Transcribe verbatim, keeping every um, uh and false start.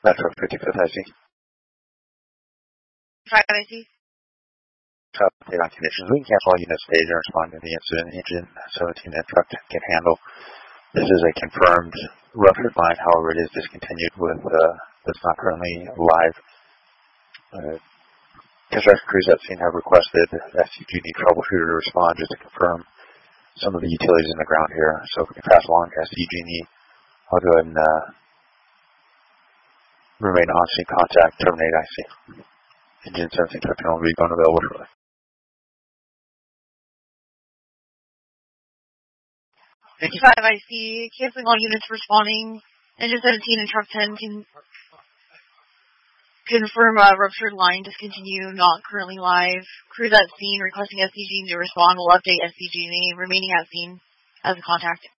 Metro fifty-fifth I C. five I C. Update on conditions. We can cancel all units staged and respond to the incident. Engine seventeen and truck can handle. This is a confirmed ruptured line, however it is discontinued with, uh, that's not currently live. Uh, construction crews at scene have requested S C G need troubleshooter to respond just to confirm some of the utilities in the ground here. So if we can pass along to S C G N E, I'll go ahead and uh, remain on scene contact, terminate I C. Engine seventeen truck can only be unavailable shortly. fifty-five I C, canceling all units responding. Engine seventeen and truck ten can confirm a ruptured line, discontinue, not currently live. Crews at scene requesting S C G to respond will update S C G remaining at scene as a contact.